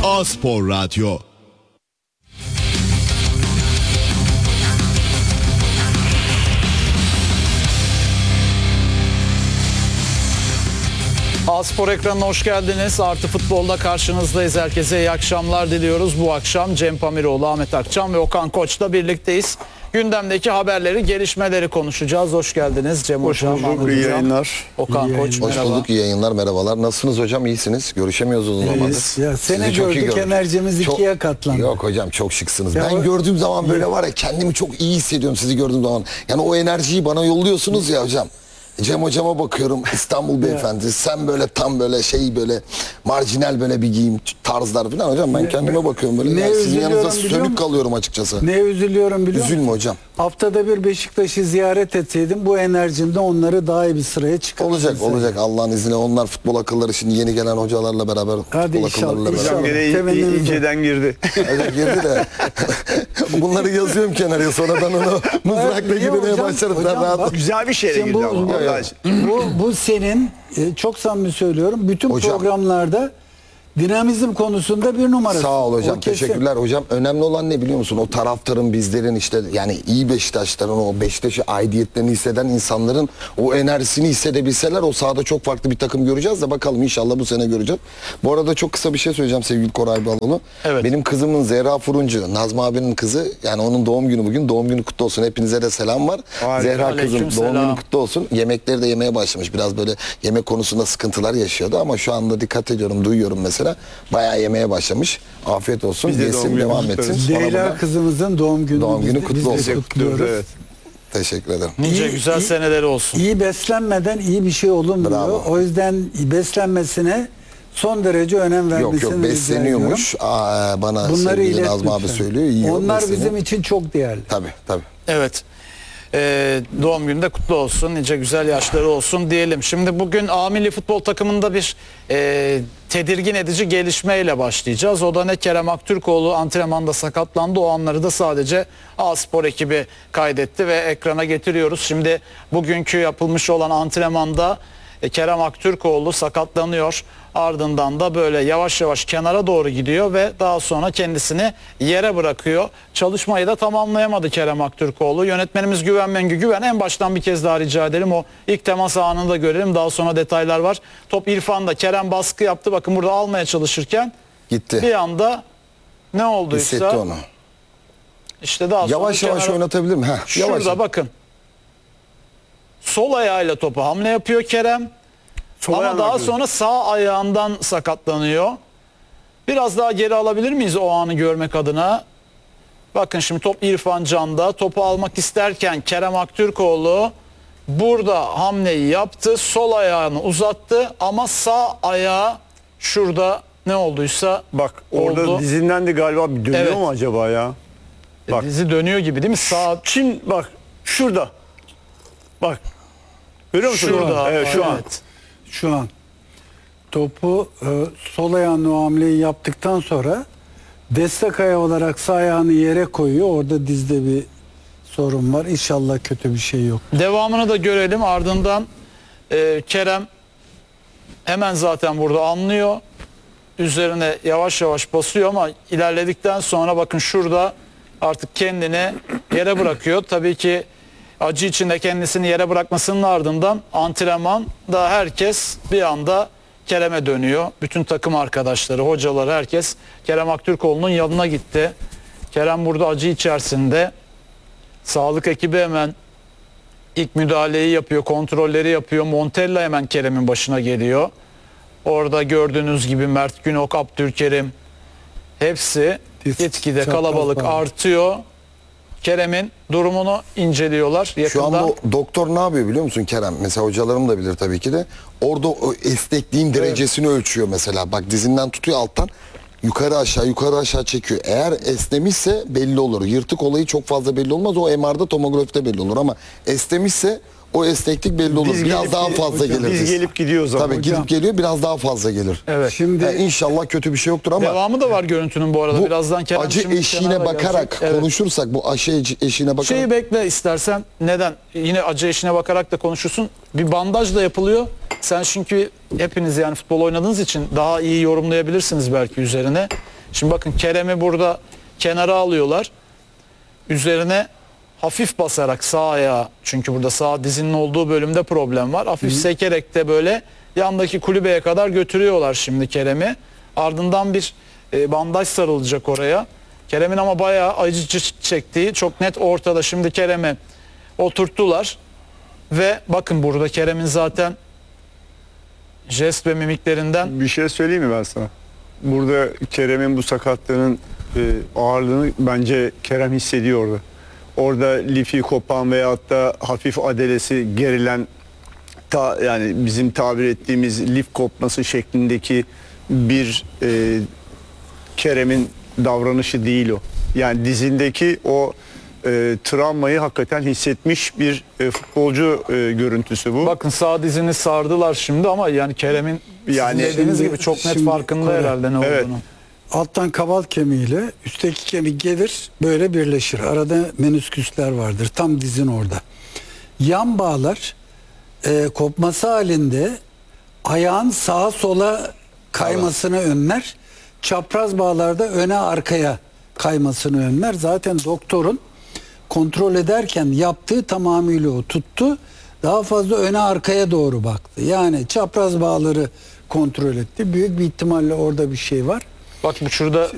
A-Spor Radyo. A-Spor ekranına hoş geldiniz. Artı Futbol'da karşınızdayız. Herkese iyi akşamlar diliyoruz. Bu akşam Cem Pamiroğlu, Ahmet Akçam ve Okan Koç'la birlikteyiz. Gündemdeki haberleri, gelişmeleri konuşacağız. Hoş geldiniz Cem Hocam. Hoş bulduk, iyi yayınlar. Okan Koç, Hoş merhaba. bulduk, iyi yayınlar, merhabalar. Nasılsınız hocam, iyisiniz? Görüşemiyoruz uzun zamandır. Ya seni gördük, enerjimiz ikiye katlandı. Yok hocam, çok şıksınız. Ya ben gördüğüm zaman böyle var ya, kendimi çok iyi hissediyorum sizi gördüğüm zaman. Yani o enerjiyi bana yolluyorsunuz ya hocam. Cem hocama bakıyorum, İstanbul beyefendi, sen böyle tam böyle böyle marjinal böyle bir giyim tarzlar falan hocam, ben kendime bakıyorum böyle. Yani sizin yanınızda sönük kalıyorum açıkçası. Neye üzülüyorum biliyor musun? Üzülme hocam. Haftada bir Beşiktaş'ı ziyaret etseydim bu enerjimde onları daha iyi bir sıraya çıkarırdım. Olacak Allah'ın izniyle, onlar futbol akılları şimdi yeni gelen hocalarla beraber. Hadi inşallah. Hocam gene inceden girdi. Evet, girdi de. Bunları yazıyorum kenara, sonradan onu mızrakla girmeye başlarım. Güzel bir şeyle girdi ama. Bu senin çok samimi söylüyorum. Bütün hocam, programlarda dinamizm konusunda bir numarası. Sağ ol hocam, teşekkürler hocam. Önemli olan ne biliyor musun? O taraftarın, bizlerin, işte yani iyi Beşiktaşların, o Beşiktaş'ı aidiyetlerini hisseden insanların o enerjisini hissedebilseler, o sahada çok farklı bir takım göreceğiz de bakalım, inşallah bu sene göreceğiz. Bu arada çok kısa bir şey söyleyeceğim sevgili Koray Baloğlu. Evet. Benim kızımın Zehra Furuncu, Nazmi abinin kızı, yani onun doğum günü bugün. Doğum günü kutlu olsun. Hepinize de selam var. Zehra kızım, doğum günü kutlu olsun. Yemekleri de yemeye başlamış. Biraz böyle yemek konusunda sıkıntılar yaşıyordu ama şu anda dikkat ediyorum, duyuyorum mesela. Bayağı yemeye başlamış. Afiyet olsun. Yesin, devam etsin. Zehra kızımızın doğum günü kutlu olsun. Kutluyoruz. Evet. Teşekkür ederim. Nice güzel seneleri olsun. İyi beslenmeden iyi bir şey olunmuyor. Bravo. O yüzden beslenmesine son derece önem vermesini Yok besleniyormuş. Bana bunları sevgili Nazmi abi söylüyor. Yiyor, onlar besleniyor. bizim için çok değerli. Tabii. Evet. Doğum günü de kutlu olsun. Nice güzel yaşları olsun diyelim. Şimdi bugün A milli futbol takımında bir tedirgin edici gelişmeyle başlayacağız. O da ne? Kerem Aktürkoğlu antrenmanda sakatlandı. O anları da sadece A-Spor ekibi kaydetti ve ekrana getiriyoruz. Şimdi bugünkü yapılmış olan antrenmanda Kerem Aktürkoğlu sakatlanıyor. Ardından da böyle yavaş yavaş kenara doğru gidiyor ve daha sonra kendisini yere bırakıyor. Çalışmayı da tamamlayamadı Kerem Aktürkoğlu. Yönetmenimiz Güven Mengü, en baştan bir kez daha rica edelim. O ilk temas anını da görelim. Daha sonra detaylar var. Top İrfan'da, Kerem baskı yaptı. Bakın burada almaya çalışırken gitti. Bir anda ne olduysa. Hissetti onu. İşte daha sonra yavaş oynatabilir mi? Şurada yavaş. bakın. Sol ayağıyla topu hamle yapıyor Kerem. Ama daha sonra sağ ayağından sakatlanıyor. Biraz daha geri alabilir miyiz o anı görmek adına? Bakın şimdi top İrfan Can'da. Topu almak isterken Kerem Aktürkoğlu burada hamleyi yaptı. Sol ayağını uzattı ama sağ ayağı şurada ne olduysa Bak orada oldu. dizinden de galiba bir dönüyor Evet. mu acaba ya? Bak. Dizi dönüyor gibi değil mi? Sağ Şimdi bak şurada. Bak. Görüyor musun? şurada. Evet, şu an. Şu an topu sol ayağının o hamleyi yaptıktan sonra destek ayağı olarak sağ ayağını yere koyuyor. Orada dizde bir sorun var. İnşallah kötü bir şey yok. Devamını da görelim. Ardından Kerem hemen zaten burada anlıyor. Üzerine yavaş yavaş basıyor ama ilerledikten sonra bakın şurada artık kendini yere bırakıyor. Tabii ki acı içinde kendisini yere bırakmasının ardından antrenmanda herkes bir anda Kerem'e dönüyor. Bütün takım arkadaşları, hocaları, herkes Kerem Aktürkoğlu'nun yanına gitti. Kerem burada acı içerisinde. Sağlık ekibi hemen ilk müdahaleyi yapıyor, kontrolleri yapıyor. Montella hemen Kerem'in başına geliyor. Orada gördüğünüz gibi Mert Günok, Abdülkerim hepsi gitgide kalabalık artıyor. Kerem'in durumunu inceliyorlar yakından. Şu anda doktor ne yapıyor biliyor musun Kerem? Mesela hocalarım da bilir tabii ki de. Orada o esnekliğin derecesini ölçüyor mesela. Bak dizinden tutuyor alttan. Yukarı aşağı çekiyor. Eğer esnemişse belli olur. Yırtık olayı çok fazla belli olmaz. O MR'da, tomografide belli olur ama esnemişse o esneklik belli olur. Biraz daha fazla gelir. Biz gelip gidiyor zaman. Tabii gidip geliyor, biraz daha fazla gelir. Evet. Şimdi inşallah kötü bir şey yoktur ama devamı da var görüntünün bu arada. bu Birazdan Kerem acı eşiğine bakarak konuşursak, bu acı eşiğine bakarak. Şeyi bekle istersen. Neden? Yine acı eşiğine bakarak da konuşursun. Bir bandaj da yapılıyor. Sen çünkü hepiniz yani futbol oynadığınız için daha iyi yorumlayabilirsiniz belki üzerine. Şimdi bakın Kerem'i burada kenara alıyorlar. Üzerine hafif basarak sağ ayağı, çünkü burada sağ dizinin olduğu bölümde problem var. Hafif sekerek de böyle yandaki kulübeye kadar götürüyorlar şimdi Kerem'i. Ardından bir bandaj sarılacak oraya. Kerem'in ama bayağı acı çektiği çok net ortada. Şimdi Kerem'i oturttular ve bakın burada Kerem'in zaten jest ve mimiklerinden Bir şey söyleyeyim mi ben sana? Burada Kerem'in bu sakatlığının ağırlığını bence Kerem hissediyor orada. Orada lifi kopan veyahut da hafif adelesi gerilen, yani bizim tabir ettiğimiz lif kopması şeklindeki bir Kerem'in davranışı değil o. Yani dizindeki o travmayı hakikaten hissetmiş bir futbolcu görüntüsü bu. bakın sağ dizini sardılar şimdi ama yani Kerem'in Yani dediğiniz şimdi- gibi çok net şimdi farkında Kore- herhalde ne Evet. olduğunu. Alttan kabal kemiğiyle üstteki kemik gelir böyle birleşir. Arada menisküsler vardır tam dizin orada. Yan bağlar kopması halinde ayağın sağa sola kaymasını önler. Çapraz bağlarda öne arkaya kaymasını önler. Zaten doktorun kontrol ederken yaptığı tamamıyla o tuttu. Daha fazla öne arkaya doğru baktı. Yani çapraz bağları kontrol etti. Büyük bir ihtimalle orada bir şey var. Bak bu şurada